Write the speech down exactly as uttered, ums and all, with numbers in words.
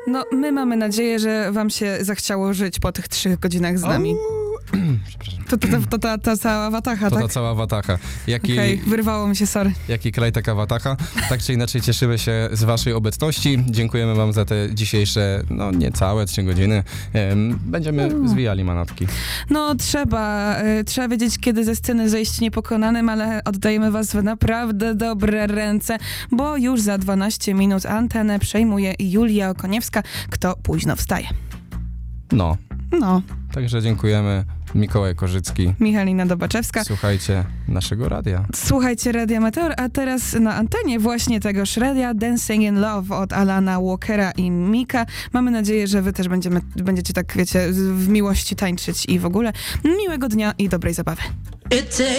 No, my mamy nadzieję, że wam się zachciało żyć po tych trzech godzinach z nami. Przepraszam. To, to, to, to ta, ta cała watacha, To tak? ta cała watacha. Jaki, Okej, okay, wyrwało mi się, sorry. jaki kraj, taka watacha. Tak czy inaczej cieszymy się z waszej obecności. Dziękujemy wam za te dzisiejsze, no niecałe trzy godziny. Em, Będziemy Mm. zwijali manatki. No, trzeba, y, trzeba wiedzieć, kiedy ze sceny zejść niepokonanym, ale oddajemy was w naprawdę dobre ręce, bo już za dwanaście minut antenę przejmuje Julia Okoniewska, kto późno wstaje. No, No, także dziękujemy. Mikołaj Korzycki. Michalina Dobaczewska. Słuchajcie naszego radia. Słuchajcie Radia Meteor, a teraz na antenie właśnie tegoż radia Dancing in Love od Alana Walkera i Mika. Mamy nadzieję, że wy też będziemy, będziecie tak, wiecie, w miłości tańczyć i w ogóle miłego dnia i dobrej zabawy.